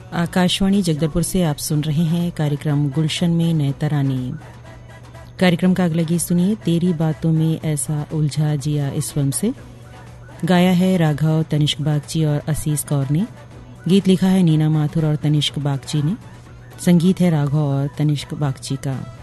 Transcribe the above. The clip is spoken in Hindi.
आकाशवाणी जगदलपुर से आप सुन रहे हैं कार्यक्रम गुलशन में नए तराने। कार्यक्रम का अगला गीत सुनिए, तेरी बातों में ऐसा उलझा जिया इस फिल्म से। गाया है राघव, तनिष्क बागची और असीस कौर ने। गीत लिखा है नीना माथुर और तनिष्क बागची ने। संगीत है राघव और तनिष्क बागची का।